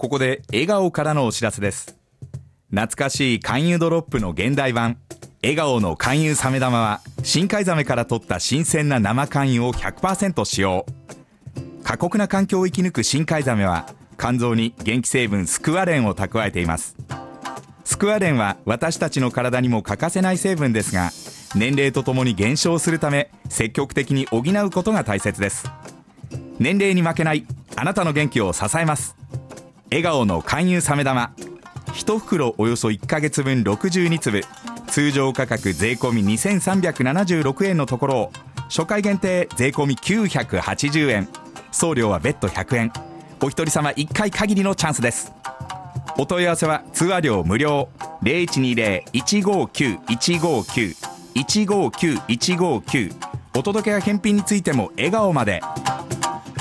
ここで笑顔からのお知らせです。懐かしい勧誘ドロップの現代版笑顔の勧誘サメ玉は、深海ザメから取った新鮮な生勧誘を 100% 使用。過酷な環境を生き抜く深海ザメは、肝臓に元気成分スクワレンを蓄えています。スクワレンは私たちの体にも欠かせない成分ですが、年齢とともに減少するため、積極的に補うことが大切です。年齢に負けないあなたの元気を支えます。笑顔の勧誘サメ玉、1袋およそ1ヶ月分62粒、通常価格税込み2376円のところを、初回限定税込み980円、送料は別途100円。お一人様1回限りのチャンスです。お問い合わせは通話料無料、0120-159-159 159-159。お届けや返品についても笑顔まで。